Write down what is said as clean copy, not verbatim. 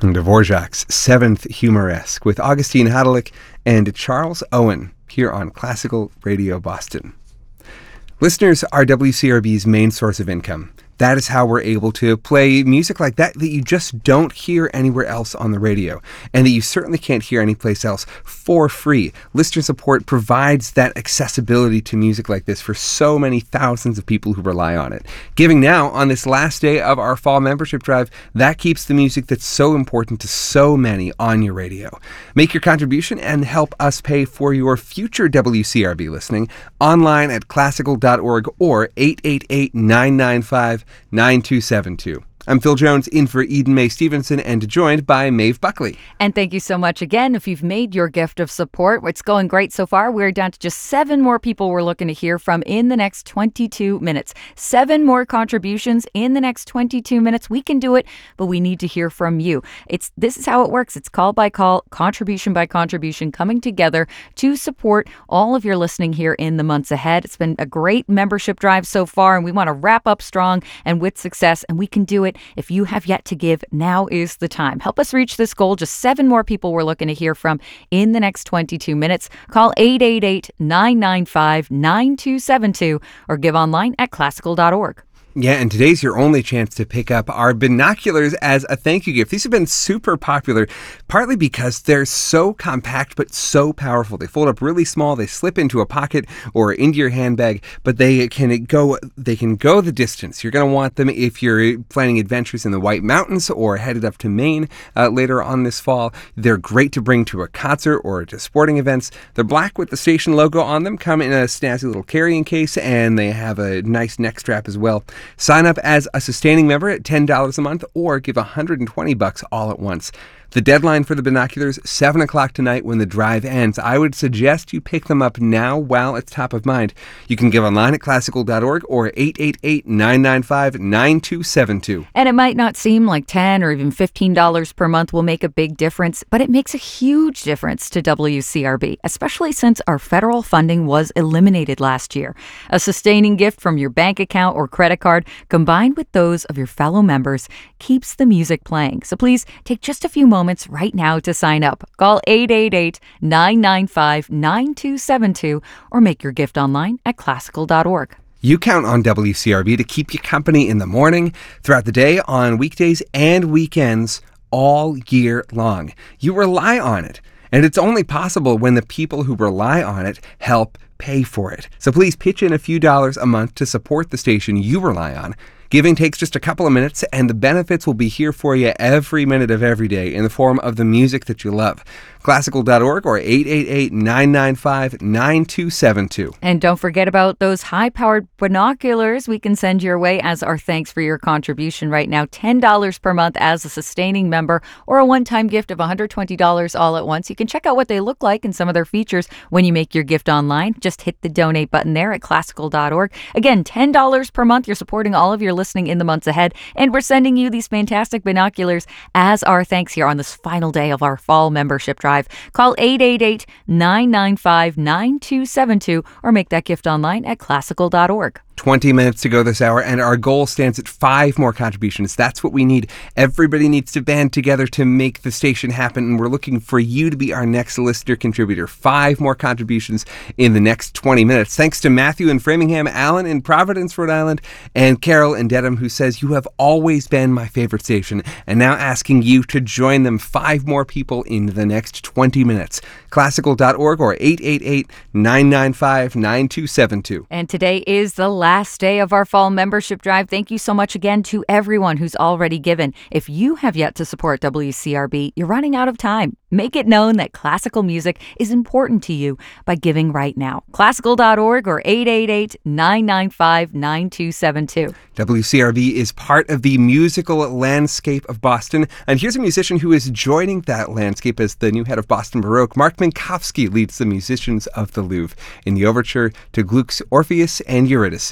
And Dvorak's Seventh Humoresque with Augustine Hadalick and Charles Owen here on Classical Radio Boston. Listeners are WCRB's main source of income. That is how we're able to play music like that you just don't hear anywhere else on the radio, and that you certainly can't hear anyplace else for free. Listener support provides that accessibility to music like this for so many thousands of people who rely on it. Giving now on this last day of our fall membership drive, that keeps the music that's so important to so many on your radio. Make your contribution and help us pay for your future WCRB listening online at classical.org or 888-995-9272. I'm Phil Jones, in for Eden Mae Stevenson, and joined by Maeve Buckley. And thank you so much again. If you've made your gift of support, it's going great so far. We're down to just 7 more people we're looking to hear from in the next 22 minutes. 7 more contributions in the next 22 minutes. We can do it, but we need to hear from you. This is how it works. It's call by call, contribution by contribution, coming together to support all of your listening here in the months ahead. It's been a great membership drive so far, and we want to wrap up strong and with success, and we can do it. If you have yet to give, now is the time. Help us reach this goal. Just 7 more people we're looking to hear from in the next 22 minutes. Call 888-995-9272 or give online at classical.org. Yeah, and today's your only chance to pick up our binoculars as a thank you gift. These have been super popular, partly because they're so compact but so powerful. They fold up really small, they slip into a pocket or into your handbag, but they can go the distance. You're going to want them if you're planning adventures in the White Mountains or headed up to Maine later on this fall. They're great to bring to a concert or to sporting events. They're black with the station logo on them, come in a snazzy little carrying case, and they have a nice neck strap as well. Sign up as a sustaining member at $10 a month or give $120 all at once. The deadline for the binoculars, 7 o'clock tonight when the drive ends. I would suggest you pick them up now while it's top of mind. You can give online at classical.org or 888-995-9272. And it might not seem like $10 or even $15 per month will make a big difference, but it makes a huge difference to WCRB, especially since our federal funding was eliminated last year. A sustaining gift from your bank account or credit card, combined with those of your fellow members, keeps the music playing. So please take just a few moments right now to sign up. Call 888-995-9272 or make your gift online at classical.org. You count on WCRB to keep you company in the morning, throughout the day, on weekdays and weekends, all year long. You rely on it, and it's only possible when the people who rely on it help pay for it. So please pitch in a few dollars a month to support the station you rely on. Giving takes just a couple of minutes, and the benefits will be here for you every minute of every day in the form of the music that you love. Classical.org or 888-995-9272. And don't forget about those high-powered binoculars we can send your way as our thanks for your contribution right now. $10 per month as a sustaining member or a one-time gift of $120 all at once. You can check out what they look like and some of their features when you make your gift online. Just hit the donate button there at classical.org. Again, $10 per month. You're supporting all of your listening in the months ahead, and we're sending you these fantastic binoculars as our thanks here on this final day of our fall membership drive. Call 888-995-9272 or make that gift online at classical.org. 20 minutes to go this hour, and our goal stands at 5 more contributions. That's what we need. Everybody needs to band together to make the station happen, and we're looking for you to be our next listener contributor. 5 more contributions in the next 20 minutes. Thanks to Matthew in Framingham, Alan in Providence, Rhode Island, and Carol in Dedham, who says, "You have always been my favorite station," and now asking you to join them. 5 more people in the next 20 minutes. Classical.org or 888-995-9272. And today is the last day of our fall membership drive. Thank you so much again to everyone who's already given. If you have yet to support WCRB, you're running out of time. Make it known that classical music is important to you by giving right now. Classical.org or 888-995-9272. WCRB is part of the musical landscape of Boston, and here's a musician who is joining that landscape as the new head of Boston Baroque. Mark Minkowski leads the musicians of the Louvre in the overture to Gluck's Orpheus and Eurydice.